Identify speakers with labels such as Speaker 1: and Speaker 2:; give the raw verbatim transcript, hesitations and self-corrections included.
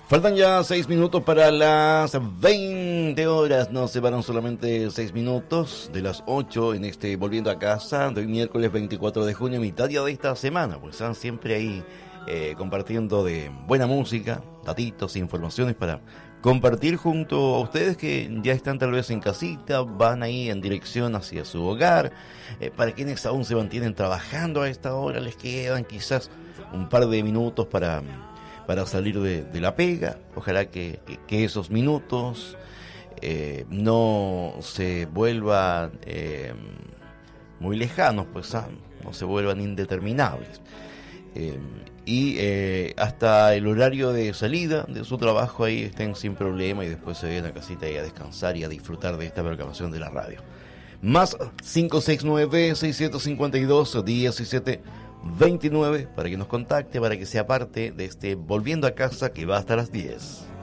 Speaker 1: Faltan ya seis minutos para las veinte horas. Nos separan solamente seis minutos de las ocho en este Volviendo a Casa de hoy miércoles veinticuatro de junio, mitad día de esta semana. Pues están siempre ahí eh, compartiendo de buena música, datitos, informaciones para compartir junto a ustedes que ya están tal vez en casita, van ahí en dirección hacia su hogar. Eh, para quienes aún se mantienen trabajando a esta hora, les quedan quizás un par de minutos para... para salir de, de la pega. Ojalá que, que, que esos minutos eh, no se vuelvan eh, muy lejanos, pues ah, no se vuelvan indeterminables. Eh, y eh, hasta el horario de salida de su trabajo ahí estén sin problema y después se vayan a casita y a descansar y a disfrutar de esta programación de la radio. Más cinco seis nueve, seis siete cinco dos, diecisiete veintinueve para que nos contacte, para que sea parte de este Volviendo a Casa que va hasta las diez.